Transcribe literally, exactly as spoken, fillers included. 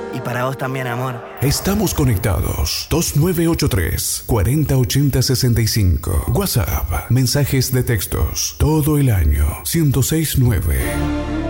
Y para vos también, amor. Estamos conectados. dos nueve ocho tres, cuatro cero ocho cero seis cinco. WhatsApp. Mensajes de textos. Todo el año. ciento seis punto nueve.